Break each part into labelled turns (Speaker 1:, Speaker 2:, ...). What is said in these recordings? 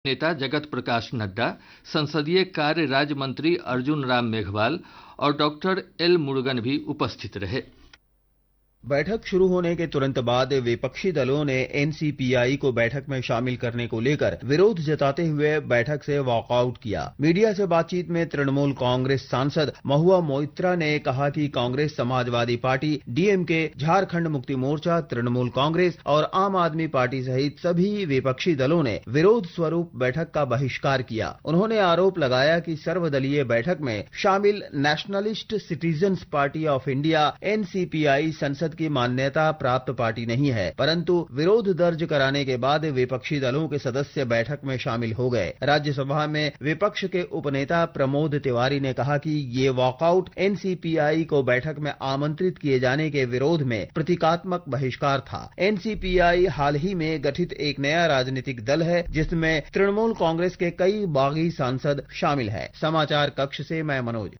Speaker 1: नेता जगत प्रकाश नड्डा, संसदीय कार्य राज्य मंत्री अर्जुन राम मेघवाल और डॉक्टर एल मुरुगन भी उपस्थित रहे।
Speaker 2: बैठक शुरू होने के तुरंत बाद विपक्षी दलों ने एनसीपीआई को बैठक में शामिल करने को लेकर विरोध जताते हुए बैठक से वॉकआउट किया। मीडिया से बातचीत में तृणमूल कांग्रेस सांसद महुआ मोइत्रा ने कहा कि कांग्रेस, समाजवादी पार्टी, डीएमके, झारखंड मुक्ति मोर्चा, तृणमूल कांग्रेस और आम आदमी पार्टी सहित सभी विपक्षी दलों ने विरोध स्वरूप बैठक का बहिष्कार किया। उन्होंने आरोप लगाया कि सर्वदलीय बैठक में शामिल nationalist citizens party of India NCPI संसद की मान्यता प्राप्त पार्टी नहीं है, परंतु विरोध दर्ज कराने के बाद विपक्षी दलों के सदस्य बैठक में शामिल हो गए। राज्यसभा में विपक्ष के उपनेता प्रमोद तिवारी ने कहा कि ये वॉकआउट एनसीपीआई को बैठक में आमंत्रित किए जाने के विरोध में प्रतीकात्मक बहिष्कार था। एनसीपीआई हाल ही में गठित एक नया राजनीतिक दल है जिसमें तृणमूल कांग्रेस के कई बागी सांसद शामिल हैं। समाचार कक्ष से मैं मनोज।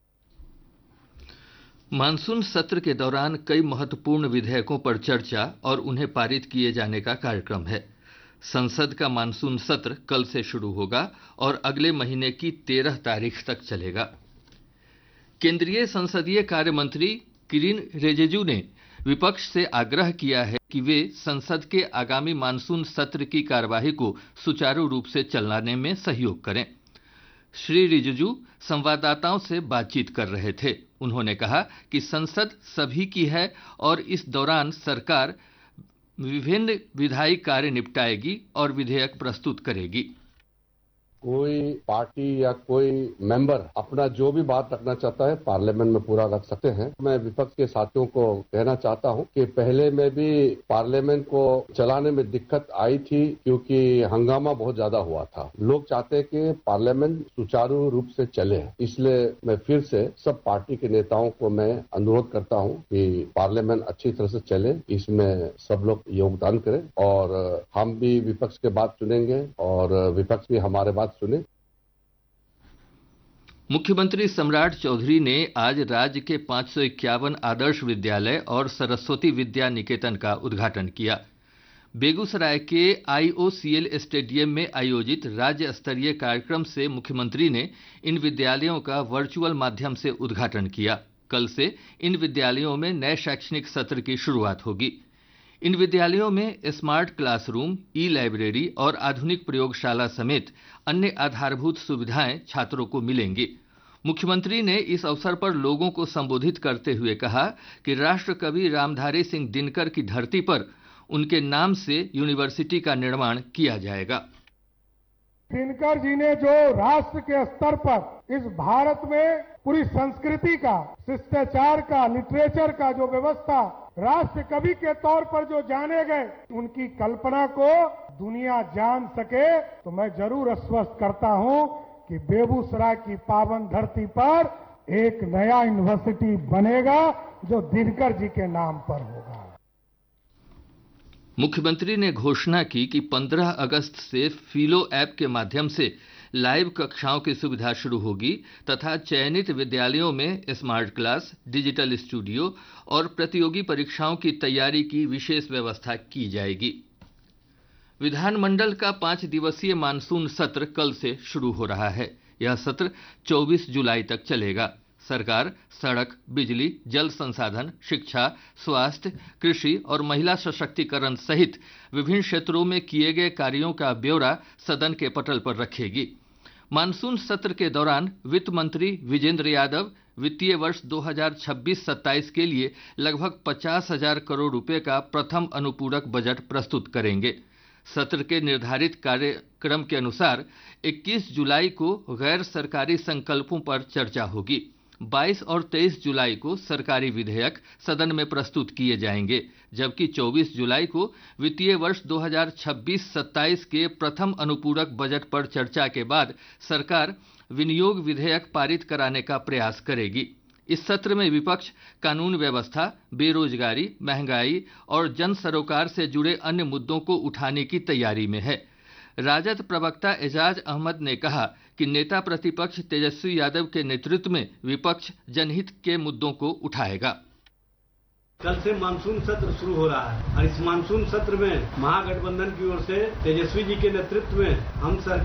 Speaker 1: मानसून सत्र के दौरान कई महत्वपूर्ण विधेयकों पर चर्चा और उन्हें पारित किए जाने का कार्यक्रम है। संसद का मानसून सत्र कल से शुरू होगा और अगले महीने की 13 तारीख तक चलेगा। केंद्रीय संसदीय कार्य मंत्री किरेन रिजिजू ने विपक्ष से आग्रह किया है कि वे संसद के आगामी मानसून सत्र की कार्यवाही को सुचारू रूप से चलाने में सहयोग करें। श्री रिजिजू संवाददाताओं से बातचीत कर रहे थे। उन्होंने कहा कि संसद सभी की है और इस दौरान सरकार विभिन्न विधायी कार्य निपटाएगी और विधेयक प्रस्तुत करेगी।
Speaker 3: कोई पार्टी या कोई मेंबर अपना जो भी बात रखना चाहता है पार्लियामेंट में पूरा रख सकते हैं। मैं विपक्ष के साथियों को कहना चाहता हूं कि पहले में भी पार्लियामेंट को चलाने में दिक्कत आई थी क्योंकि हंगामा बहुत ज्यादा हुआ था। लोग चाहते हैं कि पार्लियामेंट सुचारू रूप से चले, इसलिए मैं फिर से सब पार्टी के नेताओं को मैं अनुरोध करता हूं कि पार्लियामेंट अच्छी तरह से चले, इसमें सब लोग योगदान करें और हम भी विपक्ष के बात सुनेंगे और विपक्ष भी हमारे बात सुने।
Speaker 1: मुख्यमंत्री सम्राट चौधरी ने आज राज्य के 551 आदर्श विद्यालय और सरस्वती विद्या निकेतन का उद्घाटन किया। बेगूसराय के आईओसीएल स्टेडियम में आयोजित राज्य स्तरीय कार्यक्रम से मुख्यमंत्री ने इन विद्यालयों का वर्चुअल माध्यम से उद्घाटन किया। कल से इन विद्यालयों में नए शैक्षणिक सत्र की शुरुआत होगी। इन विद्यालयों में स्मार्ट क्लासरूम, ई लाइब्रेरी और आधुनिक प्रयोगशाला समेत अन्य आधारभूत सुविधाएं छात्रों को मिलेंगी। मुख्यमंत्री ने इस अवसर पर लोगों को संबोधित करते हुए कहा कि राष्ट्र कवि रामधारी सिंह दिनकर की धरती पर उनके नाम से यूनिवर्सिटी का निर्माण किया जाएगा।
Speaker 4: दिनकर जी ने जो राष्ट्र के स्तर पर इस भारत में पूरी संस्कृति का, शिष्टाचार का, लिटरेचर का जो व्यवस्था राष्ट्र कवि के तौर पर जो जाने गए, उनकी कल्पना को दुनिया जान सके तो मैं जरूर आश्वस्त करता हूं कि बेगूसराय की पावन धरती पर एक नया यूनिवर्सिटी बनेगा जो दिनकर जी के नाम पर होगा।
Speaker 1: मुख्यमंत्री ने घोषणा की कि 15 अगस्त से फिलो ऐप के माध्यम से लाइव कक्षाओं की सुविधा शुरू होगी तथा चयनित विद्यालयों में स्मार्ट क्लास, डिजिटल स्टूडियो और प्रतियोगी परीक्षाओं की तैयारी की विशेष व्यवस्था की जाएगी। विधानमंडल का 5 दिवसीय मानसून सत्र कल से शुरू हो रहा है। यह सत्र 24 जुलाई तक चलेगा। सरकार सड़क, बिजली, जल संसाधन, शिक्षा, स्वास्थ्य, कृषि और महिला सशक्तिकरण सहित विभिन्न क्षेत्रों में किए गए कार्यों का ब्यौरा सदन के पटल पर रखेगी। मानसून सत्र के दौरान वित्त मंत्री विजेंद्र यादव वित्तीय वर्ष 2026-27 के लिए लगभग 50,000 करोड़ रुपए का प्रथम अनुपूरक बजट प्रस्तुत करेंगे। सत्र के निर्धारित कार्यक्रम के अनुसार 21 जुलाई को गैर सरकारी संकल्पों पर चर्चा होगी। 22 और 23 जुलाई को सरकारी विधेयक सदन में प्रस्तुत किए जाएंगे, जबकि 24 जुलाई को वित्तीय वर्ष 2026-27 के प्रथम अनुपूरक बजट पर चर्चा के बाद सरकार विनियोग विधेयक पारित कराने का प्रयास करेगी। इस सत्र में विपक्ष कानून व्यवस्था, बेरोजगारी, महंगाई और जन सरोकार से जुड़े अन्य मुद्दों को उठाने की तैयारी में है। राजद प्रवक्ता एजाज अहमद ने कहा कि नेता प्रतिपक्ष तेजस्वी यादव के नेतृत्व में विपक्ष जनहित के मुद्दों को उठाएगा।
Speaker 5: कल से मानसून सत्र शुरू हो रहा है और इस मानसून सत्र में महागठबंधन की ओर से तेजस्वी जी के नेतृत्व में हम सरकार